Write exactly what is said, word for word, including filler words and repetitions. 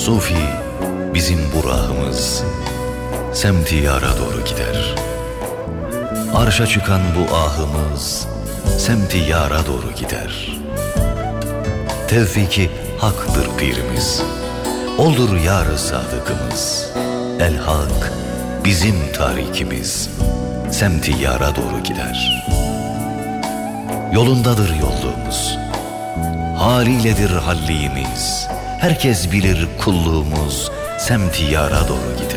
Sufi bizim burağımız, semti yara doğru gider. Arşa çıkan bu ahımız, semti yara doğru gider. Tevfiki haktır pirimiz, olur yar-ı sadıkımız. El hak bizim tarikimiz, semti yara doğru gider. Yolundadır yolluğumuz, haliyledir halliğimiz. Herkes bilir kulluğumuz, semti yara doğru gider.